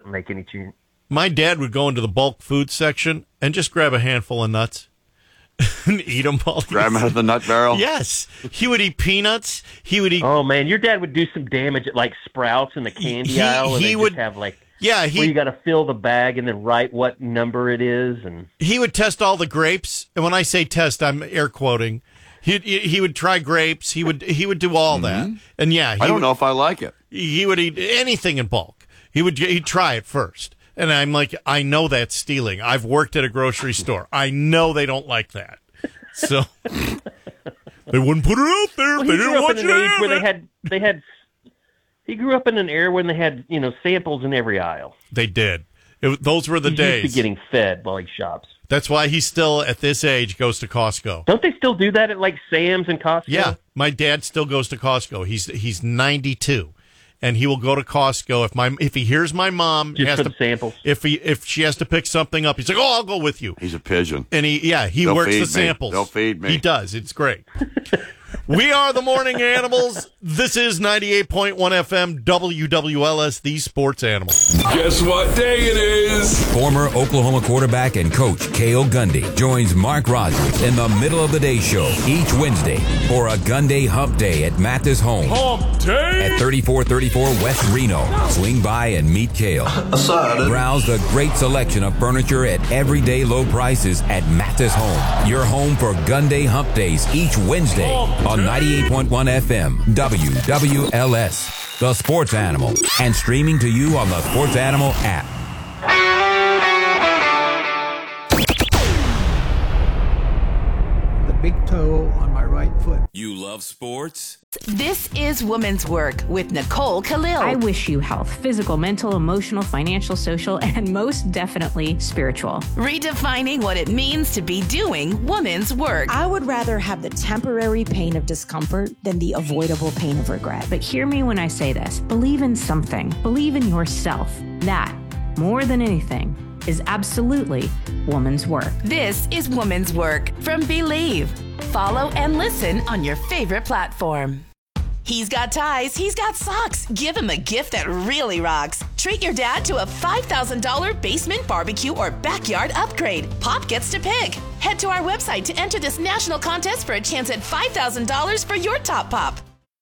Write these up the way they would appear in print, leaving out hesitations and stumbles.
doesn't make any change. My dad would go into the bulk food section and just grab a handful of nuts and eat them all. Grab them out of the nut barrel? Yes. He would eat peanuts. He would eat... Oh, man, your dad would do some damage at, like, Sprouts in the candy aisle. And he would just have, like... Yeah, where you got to fill the bag and then write what number it is. And he would test all the grapes. And when I say test, I'm air quoting. He would try grapes. He would do all that. And, yeah. I don't know if I like it. He would eat anything in bulk. He'd try it first. And I'm like, I know that's stealing. I've worked at a grocery store. I know they don't like that. So they wouldn't put it out there. They didn't want you to have it. He grew up in an era when they had, samples in every aisle. They did. Those were the days. He's used to getting fed while he shops. That's why he still, at this age, goes to Costco. Don't they still do that at, like, Sam's and Costco? Yeah. My dad still goes to Costco. He's 92. And he will go to Costco if he hears my mom just for the samples. If she has to pick something up, he's like, "Oh, I'll go with you." He's a pigeon, and he works the samples. They'll feed me. He does. It's great. We are the Morning Animals. This is 98.1 FM WWLS, the Sports Animal. Guess what day it is? Former Oklahoma quarterback and coach Cale Gundy joins Mark Rogers in the Middle of the Day show each Wednesday for a Gundy Hump Day at Mathis Home. Hump Day? At 3434 West Reno. Swing by and meet Cale. Browse the great selection of furniture at everyday low prices at Mathis Home. Your home for Gundy Hump Days each Wednesday on 98.1 FM WWLS, the Sports Animal, and streaming to you on the Sports Animal app. The big toe on my right foot. You love sports? This is Woman's Work with Nicole Khalil. I wish you health, physical, mental, emotional, financial, social, and most definitely spiritual. Redefining what it means to be doing woman's work. I would rather have the temporary pain of discomfort than the avoidable pain of regret. But hear me when I say this. Believe in something. Believe in yourself. That, more than anything, is absolutely woman's work. This is Woman's Work from Believe. Follow and listen on your favorite platform. He's got ties, he's got socks. Give him a gift that really rocks. Treat your dad to a $5,000 basement barbecue or backyard upgrade. Pop gets to pick. Head to our website to enter this national contest for a chance at $5,000 for your top pop.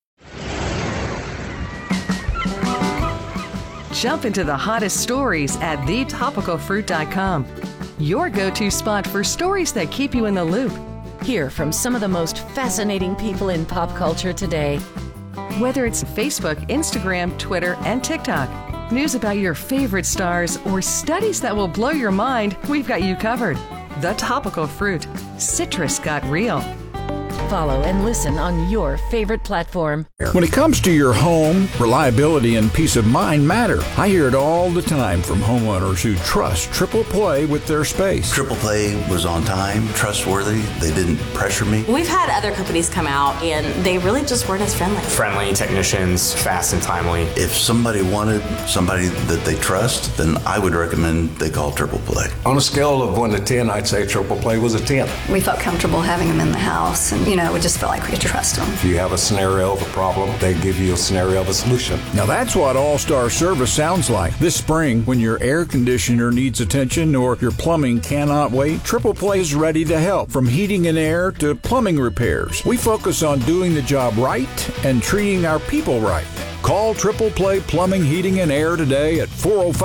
Jump into the hottest stories at thetopicalfruit.com. Your go-to spot for stories that keep you in the loop. Hear from some of the most fascinating people in pop culture today. Whether it's Facebook, Instagram, Twitter, and TikTok, news about your favorite stars, or studies that will blow your mind, we've got you covered. The Topical Fruit. Citrus got real. Follow and listen on your favorite platform. When it comes to your home, reliability and peace of mind matter. I hear it all the time from homeowners who trust Triple Play with their space. Triple Play was on time, trustworthy. They didn't pressure me. We've had other companies come out and they really just weren't as friendly. Friendly technicians, fast and timely. If somebody wanted somebody that they trust, then I would recommend they call Triple Play. On a scale of 1 to 10, I'd say Triple Play was a 10. We felt comfortable having them in the house, and we just felt like we could trust them. If you have a scenario of a problem, they give you a scenario of a solution. Now that's what All-Star Service sounds like. This spring, when your air conditioner needs attention or your plumbing cannot wait, Triple Play is ready to help. From heating and air to plumbing repairs, we focus on doing the job right and treating our people right. Call Triple Play Plumbing, Heating, and Air today at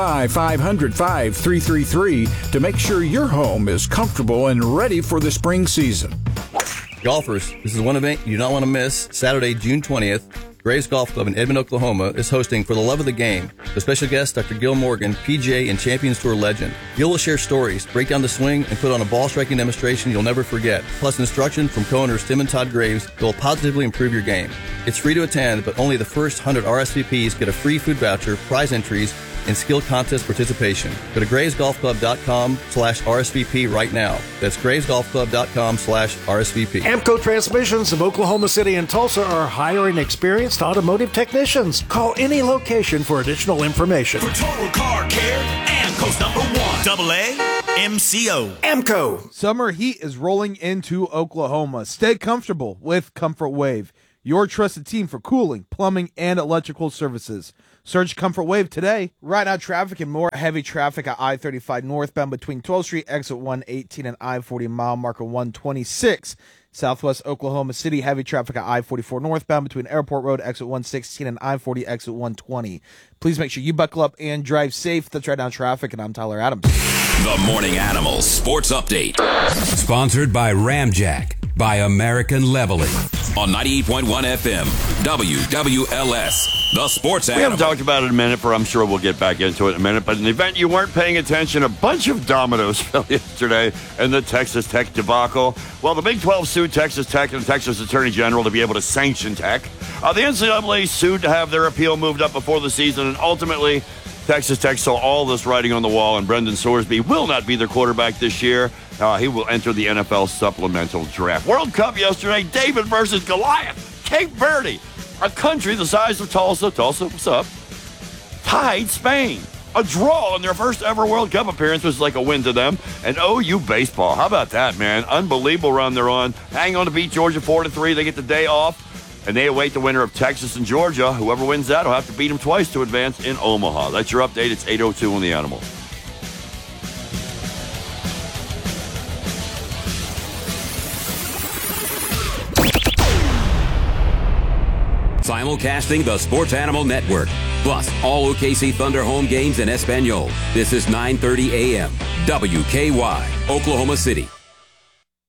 405-500-5333 to make sure your home is comfortable and ready for the spring season. Golfers, this is one event you do not want to miss. Saturday, June 20th, Graves Golf Club in Edmond, Oklahoma is hosting For the Love of the Game. The special guest, Dr. Gil Morgan, PGA and Champions Tour legend. Gil will share stories, break down the swing, and put on a ball striking demonstration you'll never forget. Plus instruction from co-owners Tim and Todd Graves that will positively improve your game. It's free to attend, but only the first 100 RSVPs get a free food voucher, prize entries, and skill contest participation. Go to gravesgolfclub.com/RSVP right now. That's gravesgolfclub.com/RSVP. AMCO Transmissions of Oklahoma City and Tulsa are hiring experienced automotive technicians. Call any location for additional information. For total car care, AMCO's number one. AAMCO. AMCO. Summer heat is rolling into Oklahoma. Stay comfortable with Comfort Wave, your trusted team for cooling, plumbing, and electrical services. Surge Comfort Wave today. Right now, traffic and more heavy traffic at I-35 northbound between 12th Street, exit 118, and I-40 mile marker 126. Southwest Oklahoma City, heavy traffic at I-44 northbound between Airport Road, exit 116, and I-40, exit 120. Please make sure you buckle up and drive safe. That's Right Now Traffic, and I'm Tyler Adams. The Morning Animal Sports Update. Sponsored by Ramjack, by American Leveling. On 98.1 FM, WWLS, the Sports We Animal. haven't talked about it in a minute, for I'm sure we'll get back into it in a minute. But an event you weren't paying attention, a bunch of dominoes fell yesterday in the Texas Tech debacle. Well, the Big 12 sued Texas Tech and the Texas Attorney General to be able to sanction Tech. The NCAA sued to have their appeal moved up before the season, and ultimately Texas Tech saw all this writing on the wall, and Brendan Sorsby will not be their quarterback this year. He will enter the NFL supplemental draft. World Cup yesterday, David versus Goliath. Cape Verde, a country the size of Tulsa, what's up, tied Spain. A draw in their first ever World Cup appearance was like a win to them. And OU baseball, how about that, man? Unbelievable run they're on. Hang on to beat Georgia 4-3. They get the day off. And they await the winner of Texas and Georgia. Whoever wins that will have to beat them twice to advance in Omaha. That's your update. It's 8:02 on the Animal. Simulcasting the Sports Animal Network. Plus, all OKC Thunder home games in Espanol. This is 9:30 a.m. WKY, Oklahoma City.